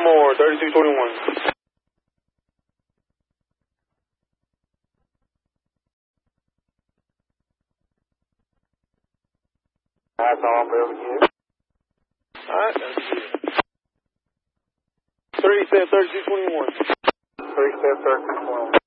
more, 3221. That's all I'm able to get. Alright. 3 said 3221. 3 said 3221.